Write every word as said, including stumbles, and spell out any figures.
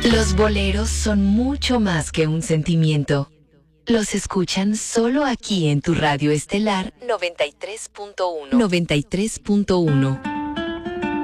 Los boleros son mucho más que un sentimiento. Los escuchan solo aquí en tu radio estelar noventa y tres punto uno. noventa y tres punto uno.